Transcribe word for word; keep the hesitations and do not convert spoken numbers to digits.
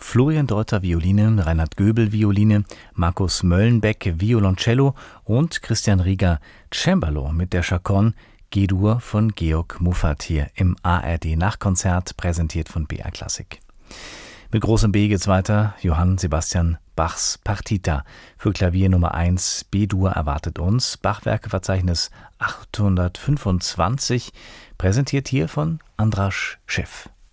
Florian Deuter Violine, Reinhard Göbel Violine, Markus Möllenbeck Violoncello und Christian Rieger Cembalo mit der Chaconne G-Dur von Georg Muffat hier im A R D-Nachkonzert, präsentiert von B R Klassik. Mit großem B geht's weiter. Johann Sebastian Bachs Partita für Klavier Nummer eins B-Dur erwartet uns. Bachwerkeverzeichnis achthundertfünfundzwanzig, präsentiert hier von Andras Schiff.